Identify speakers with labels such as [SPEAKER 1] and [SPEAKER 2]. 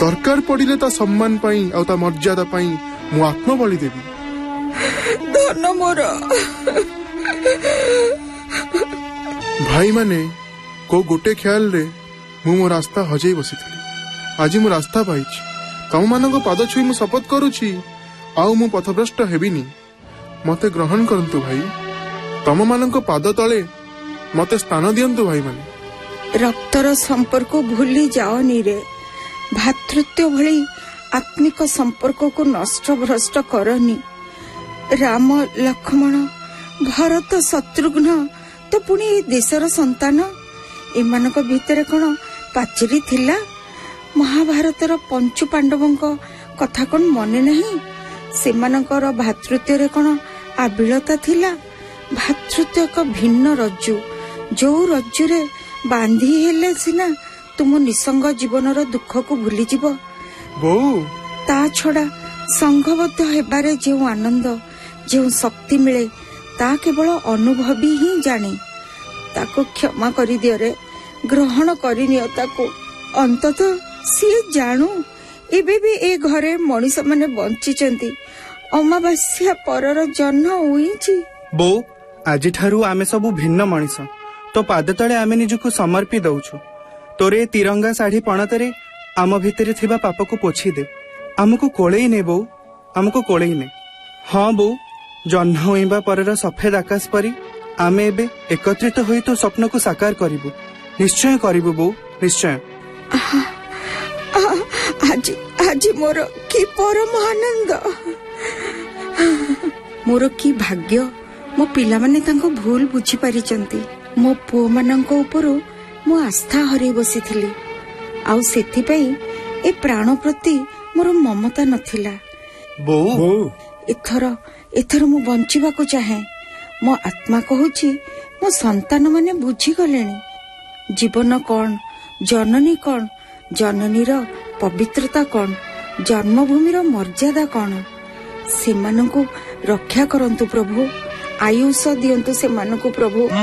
[SPEAKER 1] दरकार पड़िले ता सम्मान पाई आ ता मर्यादा पाई मु आत्म बलि देवी।
[SPEAKER 2] धन मोर
[SPEAKER 1] भाई माने को गोटे ख्याल रे मु मो रास्ता हजई बसी आज मु रास्ता पाइछि। तम मानक पाद छुई मु शपथ करूछि आउ मु पथभ्रष्ट हेबिनी। मते ग्रहण करंतु भाई। तम मानक पाद तले मते स्थान दियंतु भाई माने।
[SPEAKER 2] रक्तर संपर्क भूली जाओनी रे। भातृत्व भली आत्मिक संपर्क को नष्ट भ्रष्ट करनी। राम लक्ष्मण भरत शत्रुघ्न तो पुणी देशर संतान। एमानक भितर कौन पाचेरी थिला? महाभारतर पंचु पांडवों कथा कौन मने नहीं? सेमानकर भातृत्व रे कौन आबिलता थिला? भातृत्व एक भिन्न रज्जु। जो रज्जु रे बांधी हेले सिना तुम निसंग जीवनर दुख को भूली जीव। ता छड़ा संघबद्ध हेबारे जो आनंद जो शक्ति मिले ता केवल अनुभवी ही जाने। ताको क्षमा करी दियो रे। ग्रहण करिनियो ताको। अंततः सी जानू एबे भी ए घरे मनीष माने बंचिचंती। अमावास्या परर जन्म होईची।
[SPEAKER 3] बो आज ठारू आमे सब भिन्न मनीष। तो पाद तले आमे निजको समर्पी दउछु। तोरे तिरंगा साड़ी पणतरे आम भितरे थिबा पाप को पोछि दे। आमको कोळेई ने बो, आमको कोळेई ने। हाँ बो, जन्म होइबा परर सफेद आकाश परी आमे एबे एकत्रित होई तो स्वप्न को साकार करिबु। निश्चय करिबु बो, निश्चय।
[SPEAKER 2] आज मोर की परम आनंद। मोर की भाग्य मो पिला माने तांको भूल बुझी पारिचंती। मो पुओ मानंक ऊपर मो आस्था हरई बसीथिली। आउ सेथिपई ए प्राण प्रति मोर ममता नथिला।
[SPEAKER 3] बो
[SPEAKER 2] एथर मु बंचिबा को चाहे। मो आत्मा कहूची मो संतान माने बुझी गलेनी। जीवन कौन, जननी कौन, जननीर पवित्रता कौन, जन्मभूमिर मर्यादा कौन। सेमानंकु रक्षा करंतु प्रभु। आयुष दियंतु सेमानंकु प्रभु।